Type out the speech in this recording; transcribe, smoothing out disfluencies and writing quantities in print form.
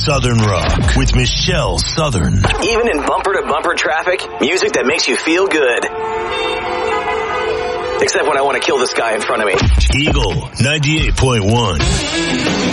Southern Rock with Michelle Southern. Even in bumper-to-bumper traffic, music that makes you feel good. Except when I want to kill this guy in front of me. Eagle 98.1.